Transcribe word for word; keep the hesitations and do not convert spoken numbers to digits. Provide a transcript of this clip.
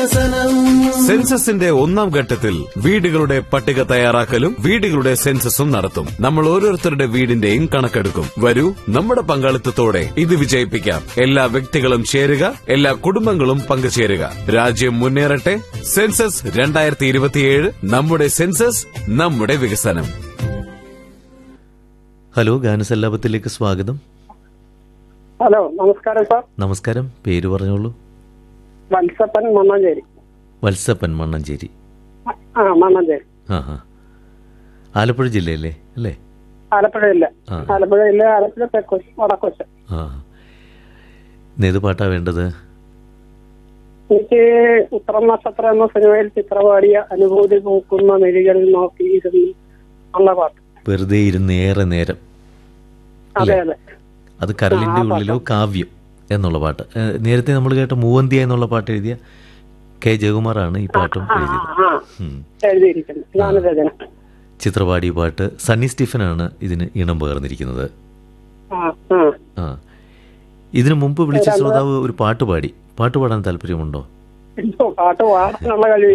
വികസനം. സെൻസസിന്റെ ഒന്നാം ഘട്ടത്തിൽ വീടുകളുടെ പട്ടിക തയ്യാറാക്കലും വീടുകളുടെ സെൻസസും നടത്തും. നമ്മൾ ഓരോരുത്തരുടെ വീടിന്റെയും കണക്കെടുക്കും. വരൂ, നമ്മുടെ പങ്കാളിത്തത്തോടെ ഇത് വിജയിപ്പിക്കാം. എല്ലാ വ്യക്തികളും ചേരുക, എല്ലാ കുടുംബങ്ങളും പങ്കുചേരുക. രാജ്യം മുന്നേറട്ടെ. സെൻസസ് രണ്ടായിരത്തി ഇരുപത്തിയേഴ്. നമ്മുടെ സെൻസസ്, നമ്മുടെ വികസനം. ഹലോ, ഗാനസല്ലാപത്തിലേക്ക് സ്വാഗതം. ഹലോ, നമസ്കാരം സാർ. നമസ്കാരം. പേര് പറഞ്ഞോളൂ. വത്സപ്പൻ മണ്ണഞ്ചേരി. വത്സപ്പൻ മണ്ണഞ്ചേരി. ആ, മണ്ണഞ്ചേരി. ആ ആ ആലപ്പുഴ ജില്ലയല്ലേ അല്ലേ? ആലപ്പുഴ ഇല്ല. ആലപ്പുഴ ഇല്ല. ആലപ്പുഴ തെക്കൊച്ച്, വടക്കൊച്ച്. ആ, ഏത് പാട്ടാ വേണ്ടത്? എനിക്ക് ഉത്തരം നക്ഷത്രം എന്ന സിനിമയിൽ ചിത്രപാടിയ അനുഭൂതി പൂക്കുന്ന മിഴികളിൽ നോക്കിയിരുന്നു ഉള്ള പാട്ട്. വെറുതെ ഇരുന്ന് ഏറെ നേരം. അതെ അതെ. അത് കരളിന്റെ ഉള്ളിലോ കാവ്യം എന്നുള്ള പാട്ട്. നേരത്തെ നമ്മൾ കേട്ട മൂവന്തിയ എന്നുള്ള പാട്ട് എഴുതിയ കെ ജയകുമാറാണ് ഈ പാട്ടും എഴുതിയത്. ചിത്രപാടി പാട്ട് സണ്ണി സ്റ്റീഫനാണ് ഇതിന് ഈണം പകർന്നിരിക്കുന്നത്. ആ, ഇതിനു മുമ്പ് വിളിച്ച ശ്രോതാവ് ഒരു പാട്ട് പാടി. പാട്ട് പാടാൻ താല്പര്യമുണ്ടോ? പാട്ട് പാടാനുള്ള കഴിവ്